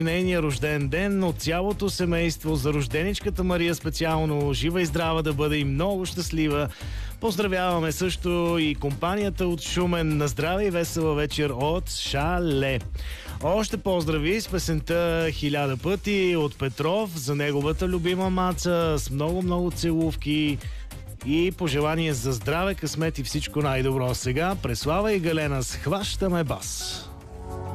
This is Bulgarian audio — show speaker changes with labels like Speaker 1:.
Speaker 1: нейния рожден ден от цялото семейство, за рожденичката Мария специално. Жива и здрава да бъде и много щастлива. Поздравяваме също и компанията от Шумен. На здраве и весела вечер от Шале. Още поздрави с песента "Хиляда пъти" от Петров за неговата любима Маца, с много целувки и пожелание за здраве, късмет и всичко най-добро. Сега Преслава и Галена с "Хващаме бас".